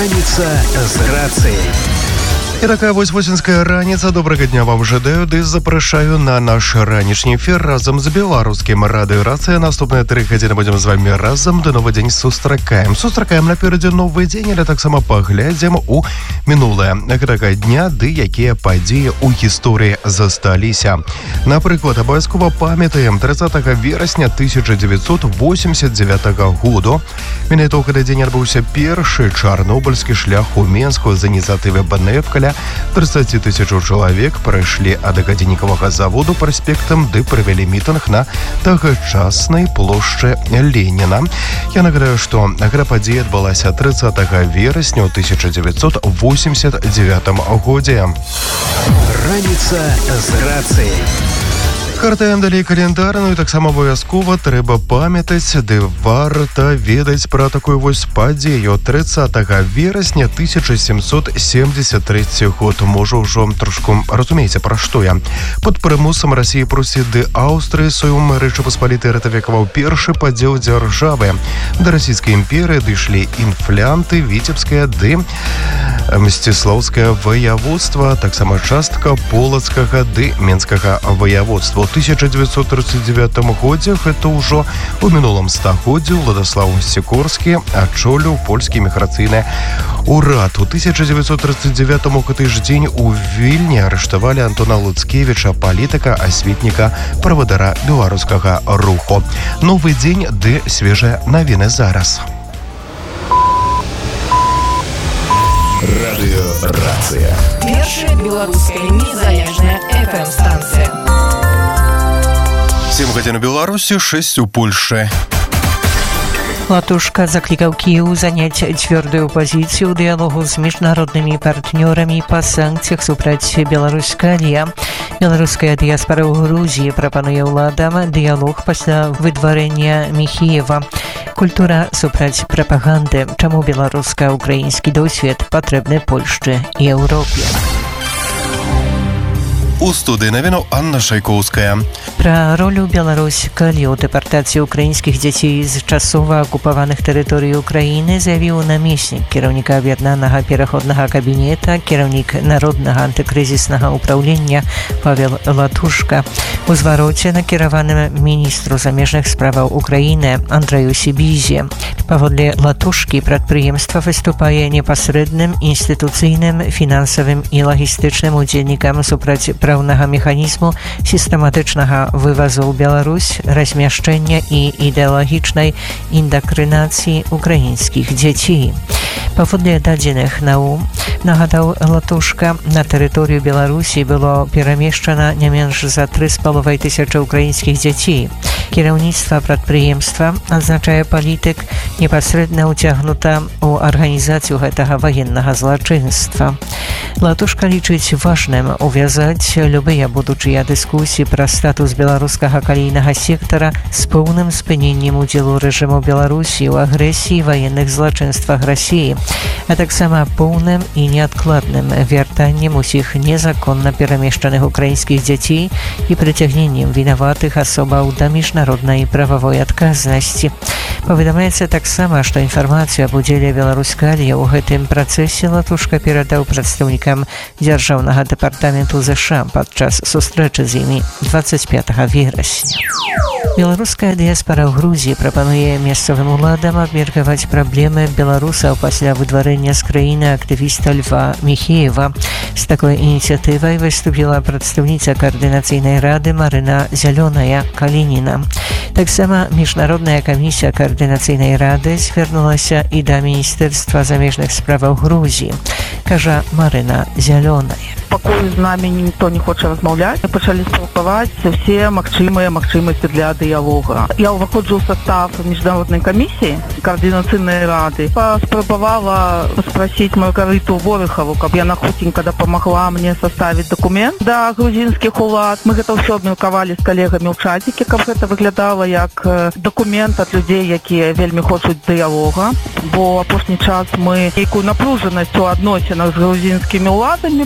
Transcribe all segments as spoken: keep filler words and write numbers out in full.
Раніца з рацыяй. І такая вось восеньская раніца. Добрага дня вам жадаю, ды запрашаю на наш ранішні эфір разам з беларускім радыё «Рацыя». Наступныя тры гадзіны будзем з вами разам да новы дзень сустракаем. Сустракаем наперадзе новы дзень, але таксама паглядзім у мінулае гэтага дня, ды якія падзеі ў гісторыі засталіся. Напрыклад, абавязкова памятаем трыццатага верасня тысяча дзевяцьсот восемьдесят девятага году. Менавіта ў гэты дзень адбыўся першы чарнобыльскі шлях у Менску з ініцыятывы БНФ. Каля тридцать тысяч чалавек прайшлі ад гадзіннікавага заводу праспектам ды правялі мітынг на тагачаснай плошчы Леніна. Я нагадаю, што гэта падзея адбылася трыццатага верасня ў тысяча дзевяцьсот восемьдесят девятым годзе. Раніца з рацыяй. Картаем далей календар, ну і таксама абавязкова трэба памятаць, ды варта ведаць пра такую вось падзею. трыццатага верасня тысяча семьсот семьдесят третий год. Можа, ўжо трошку разумееце, пра што я. Пад прымусам Расіі, Прусіі ды Аўстрыі Союм Рэчы Паспалітай ратыфікаваў першы падзел дзяржавы. Да расійскай імперыі дышлі інфлянты, віцебскае ды мсціслаўскае ваяводства, таксама частка полацкага ды менскага ваяводства. У тысяча девятьсот тридцать девятым годзе, гэта ўжо у мінулым стагоддзі, Уладаслаў Сікорскі адчоліў польскі міграцыйны урад. У тысяча девятьсот тридцать девятым гэты ж дзень у Вільні арыштавалі Антона Луцкевіча, палітыка, асветніка, правадыра беларускага руху. Новы дзень ды свежыя навіны зараз. Радыё «Рацыя». Першая беларуская незалежная эф эм-станцыя. сем гадзін у Беларусі, шэсць у Польшчы. Латушка закликał Киев занять твердую позицию в диалогу с международными партнерами по санкциях супраць Беларусь-Калія. Беларуская дыяспора ў Грузіі прапануе ўладам дыялог пасля выдварэння Міхеева. Культура супраць прапаганды. Чаму беларуска-украінскі досвед патрэбны Польшчы і Еўропе? У студыі навіну Анна Шайкоўская. Пра ролю Беларусь-Калі ў дэпартацыі украінскіх дзяцей з часова акупаваных тэрыторый Украіны заявіў намеснік кіраўніка аб'яднанага пераходнага кабінета, кіраўнік народнага антыкрызіснага ўпраўлення Павел Латушка. У звароце накіраваным міністру замежных справаў Украіны Андрэю Сібізе. Паводле Латушкі прадпрыемства выступае непасрэдным інстытуцыйным, фінансавым і лагістычным удзельнікам супраць праўнага механізму сістэматычнага вывазу ў Беларусь, размяшчэння і ідэалагічнай індакрынацыі украінскіх дзяцей. Паводле дадзеных НАУ, нагадаў Латушка, на тэрыторыю Беларусі было перамешчана не менш за тры з паловай тысячы украінскіх дзяцей. Кіраўніцтва прадпрыемства, адзначае палітык, непасрэдна ўцягнута ў арганізацыю гэтага ваеннага злачынства. Латушка лічыць важным увязаць любыя будучыя дыскусіі пра статус беларускага калійнага сектара з поўным спыненнем удзелу рэжыму Беларусі ў агрэсіі і ваенных злачынствах Расіі, а таксама поўным і неадкладным вяртаннем усіх незаконна перамешчаных украінскіх дзяцей і прыцягненнем вінаватых асобаў да міжнароднай прававой адказнасці. Паведамляецца таксама, што інфармацыю аб удзеле Беларусь-Калія ў гэтым працэсе Латушка перадаў прадстаўнікам дзяржаўнага дэпартаменту ЗША падчас сустрэчы з імі двадцать пятага верасня. Беларуская дыяспара ў Грузіі прапануе месцовым уладам абмеркаваць праблемы беларусаў пасля выдварэння з краіны актывіста Льва Міхеева. З такой ініцыятывай выступіла прадстаўніца каардынацыйнай рады Марына Зялёная Калініна. Таксама міжнародная камісія каардынацыйнай рады звярнулася і да Міністэрства замежных справаў Грузіі, кажа Марына Зялёная. Пакуль з намі ніхто не хоча размаўляць, мы пачалі спрабаваць все магчымыя магчымасці для дыялога. Я ўваходжу ў состав міжнароднай камісіі каардынацыйнай рады. Спрабавала спросіць Маргариту Ворыхаву, каб яна хутенька дапамагла мне составіць дакумент да грузінскіх улад. Мы гэта ўсё абмеркавалі з калегамі ў чацікі, каб гэта выглядала як дакумент ад людзей, якія вельмі хочуць дыялога. Бо апошні час мы нейкую напружанасць у адносінах з грузінскімі ўладамі па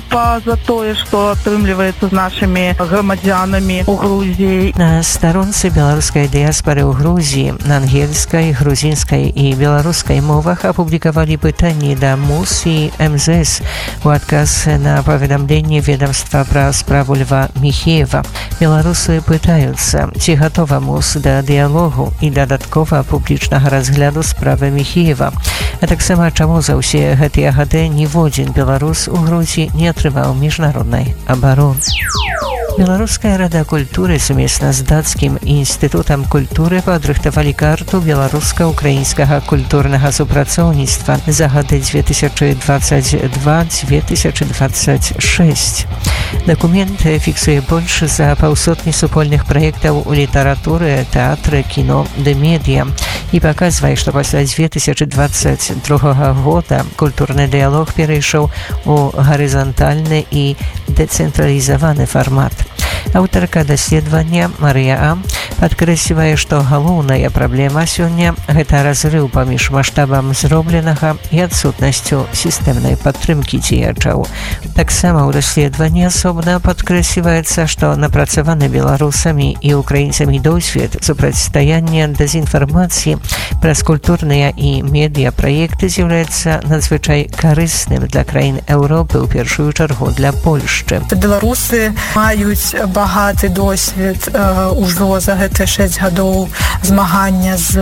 за тое, што атрымліваецца з нашымі грамадзянамі ў Грузіі. На старонцы беларускай дыяспары ў Грузіі на ангельскай, грузінскай і беларускай мовах апублікавалі пытанні да МУС і МЗС у адказ на паведамленне ведомства пра справу Льва Міхеева. Беларусы пытаюцца, ці гатова МУС да дыялогу і дадаткова публічнага разгляду справы Міхеева. А таксама чаму за ўсе гэтыя гады ніводзін беларус у Грузіі не атрымаў міжнароднай абароны. Беларуская рада культуры сумесна з дацкім інстытутам культуры падрыхтавалі карту беларуска-украінскага культурнага супрацоўніцтва за гады две тысячи двадцать два - две тысячи двадцать шесть. Дакумент фіксуе больш за паўсотні супольных праектаў у літаратуры, тэатры, кіно ды медыа і паказвае, што пасля две тысячи двадцать другога года культурны дыялог перайшоў у гарызантальны і дэцэнтралізаваны фармат. Аўтарка даследавання Марыя А. падкрэслівае, што галоўная праблема сёння – гэта разрыў паміж маштабам зробленага і адсутнасцю сістэмнай падтрымкі дзеячаў. Таксама ў даследаванні асобна падкрэсліваецца, што напрацаваны беларусамі і украінцамі досвед супрацьстаяння дэзінфармацыі праз культурныя і медыа-праекты з'яўляецца надзвычай карысным для краін Еўропы, у першую чаргу для Польшчы. Беларусы маюць багаты досвед э, ужо за гэтыя шэсць гадоў змагання з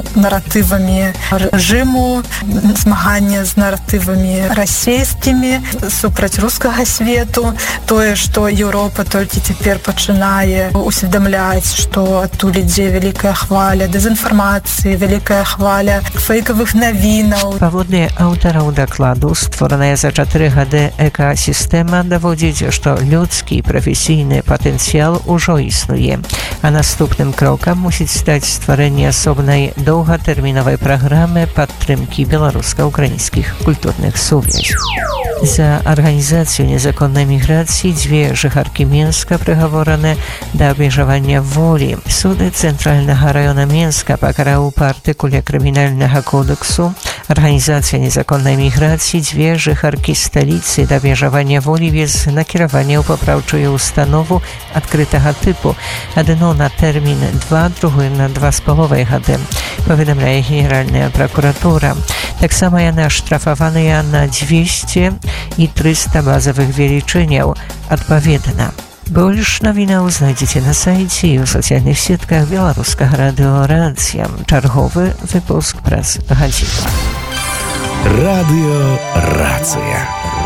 наратывамі рэжыму, змагання з наратывамі расійскімі супраць рускага свету. Тое, што Еўропа толькі цяпер пачынае усведамляць, што адтуль ідзе вялікая хваля дэзінфармацыі, вялікая хваля фэйкавых навінаў. Паводле аўтараў дакладу, створаная за чатыры гады экасістэма даводзіць, што людскі прафесійны патэнцыял ужо існуе, а наступным крокам мусіць стаць стварэнне асобнай доўгатэрміновай праграмы падтрымкі беларуска-украінскіх культурных сувязей. За арганізацыю незаконнай міграцыі дзве жыхаркі Менска прыгавораны да абмежавання волі. Суд Цэнтральнага раёна Менска пакараў па артыкуле крымінальнага кодексу арганізацыя незаконнай міграцыі дзве жыхаркі сталіцы да абмежавання волі без накіравання ў папраўчую установу адкрытага тыпу. Адно на тэрмін два, другое на два з паловай гады, паведамляе Генеральная пракуратура. Таксама яны аштрафаваныя на дзвесце і трыста базавых велічыняў адпаведна. Больш навінаў знайдзеце на сайце і ў сацыяльных сетках беларускага радыё «Рацыя». Чарговы выпуск праз гадзіну. Радыё «Рацыя».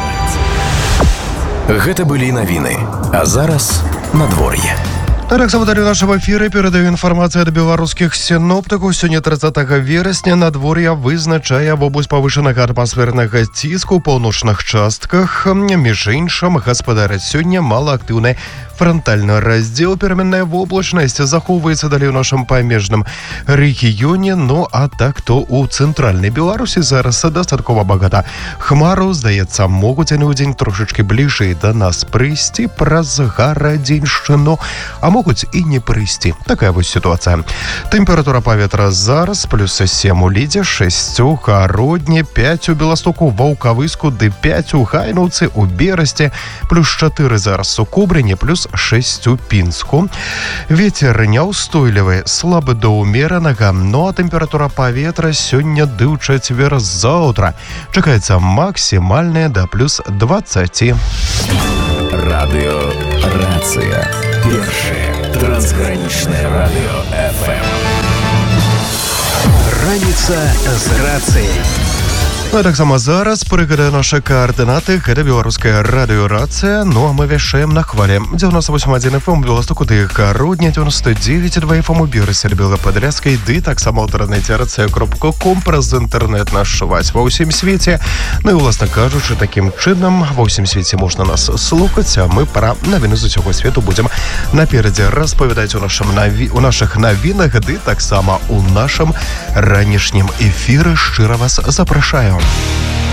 Гэта былі навіны, а зараз надвор'е. Так, савадарю нашего эфира передаю информацию от белорусских синоптиков. Сегодня тридцатого вересня надвор'я вызначае вобласць павышанага атмасфернага ціску ў паўночных частках. Між іншым, гаспадарыць сёння малаактыўны фронтальны раздзел. Пераменная воблачнасць захоўваецца далей у нашым памежным рэгіёне. Ну, а так то у цэнтральнай Беларусі зараз дастаткова багата хмару. Здаецца, могуць яны ў дзень трошачкі бліжэй да нас прыйсці праз гарадзеншчыну, а могуць і не прыйсці. Такая вось сітуацыя. Тэмпература паветра зараз плюс сем у Лідзе, шэсць у Гародні, пяць у Беластоку, Ваўкавыску, ды пяць у Гайнаўцы, у Берасці, плюс чатыры зараз у Кубрыне, плюс шэсць у Пінску. Вецер няўстойлівы, слабы да ўмеранага, ну а тэмпература паветра сёння ды ў чацвер заўтра чакаецца максімальная да плюс дваццаць. Радыё «Рацыя». Першае трансгранічнае радыё эф эм. Раніца з рацыяй. Ну, а таксама зараз прыгадаю нашы каардынаты. Гэта беларуская радыё «Рацыя». Ну а мы вяшаем на хвале дзевяносто восемь адзін эф эм у Беластоку ды Гародні, дзевяносто девять два эф эм у Берасе, Белападрязкай, ды таксама ў інтэрнэце рацыя кропка ком праз інтэрнэт наш чуваць ва ўсім свеце. Ну і, уласна кажучы, такім чынам ва ўсім свеце можна нас слухаць, а мы пра навіны з усяго свету будзем наперадзе распавядаць у нашым наві... у нашых навінах, ды таксама у нашым ранішнім эфіры. Шчыра вас запрашаю.